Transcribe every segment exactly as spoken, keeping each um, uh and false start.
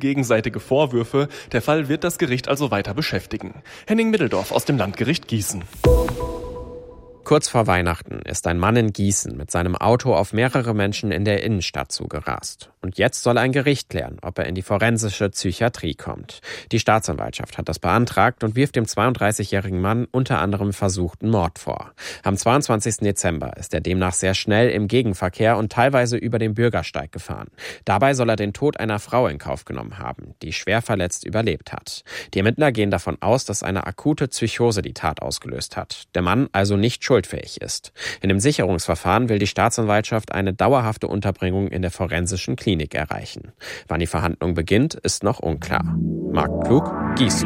gegenseitige Vorwürfe. Der Fall wird das Gericht also weiter beschäftigen. Henning Middeldorf aus dem Landgericht Gießen. Kurz vor Weihnachten ist ein Mann in Gießen mit seinem Auto auf mehrere Menschen in der Innenstadt zugerast. Und jetzt soll ein Gericht klären, ob er in die forensische Psychiatrie kommt. Die Staatsanwaltschaft hat das beantragt und wirft dem zweiunddreißigjährigen Mann unter anderem versuchten Mord vor. Am zweiundzwanzigsten Dezember ist er demnach sehr schnell im Gegenverkehr und teilweise über den Bürgersteig gefahren. Dabei soll er den Tod einer Frau in Kauf genommen haben, die schwer verletzt überlebt hat. Die Ermittler gehen davon aus, dass eine akute Psychose die Tat ausgelöst hat. Der Mann also nicht schuldfähig ist. In dem Sicherungsverfahren will die Staatsanwaltschaft eine dauerhafte Unterbringung in der forensischen Klinik erreichen. Wann die Verhandlung beginnt, ist noch unklar. Marc Klug, Gießen.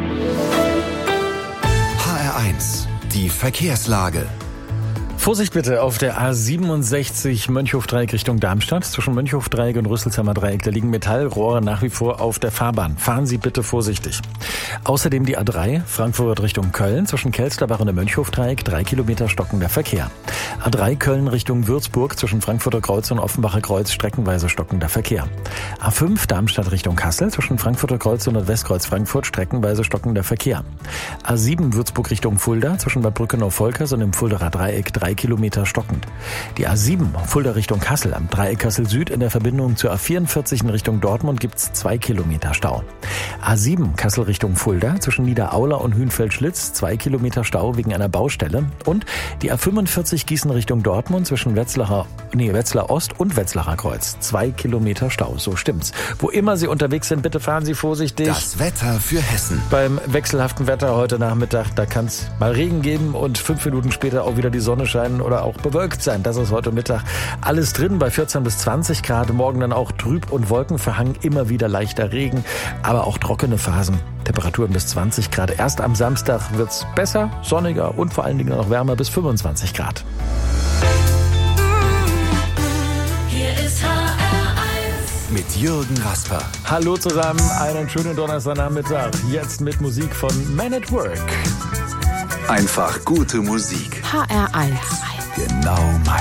H R eins, die Verkehrslage. Vorsicht bitte auf der A siebenundsechzig Mönchhof-Dreieck Richtung Darmstadt. Zwischen Mönchhof-Dreieck und Rüsselsheimer Dreieck, da liegen Metallrohre nach wie vor auf der Fahrbahn. Fahren Sie bitte vorsichtig. Außerdem die A drei, Frankfurt Richtung Köln. Zwischen Kelsterbach und dem Mönchhof-Dreieck, drei Kilometer stockender Verkehr. A drei Köln Richtung Würzburg, zwischen Frankfurter Kreuz und Offenbacher Kreuz, streckenweise stockender Verkehr. A fünf Darmstadt Richtung Kassel, zwischen Frankfurter Kreuz und Westkreuz Frankfurt, streckenweise stockender Verkehr. A sieben Würzburg Richtung Fulda, zwischen Bad Brückenau-Volkers und dem Fuldaer Dreieck, drei Kilometer stockend. Die A sieben Fulda Richtung Kassel am Dreieck Kassel Süd in der Verbindung zur A vierundvierzig in Richtung Dortmund gibt's zwei Kilometer Stau. A sieben Kassel Richtung Fulda zwischen Niederaula und Hünfeld-Schlitz zwei Kilometer Stau wegen einer Baustelle und die A fünfundvierzig Gießen Richtung Dortmund zwischen Wetzlarer, nee, Wetzlar Ost und Wetzlarer Kreuz zwei Kilometer Stau. So stimmt's. Wo immer Sie unterwegs sind, bitte fahren Sie vorsichtig. Das Wetter für Hessen. Beim wechselhaften Wetter heute Nachmittag, da kann's mal Regen geben und fünf Minuten später auch wieder die Sonne scheinen oder auch bewölkt sein. Das ist heute Mittag alles drin bei vierzehn bis zwanzig Grad. Morgen dann auch trüb und wolkenverhangen, immer wieder leichter Regen, aber auch trockene Phasen. Temperaturen bis zwanzig Grad. Erst am Samstag wird's besser, sonniger und vor allen Dingen noch wärmer bis fünfundzwanzig Grad. Hier ist H R eins mit Jürgen Rasper. Hallo zusammen, einen schönen Donnerstagnachmittag. Jetzt mit Musik von Man at Work. Einfach gute Musik. H R eins Genau mein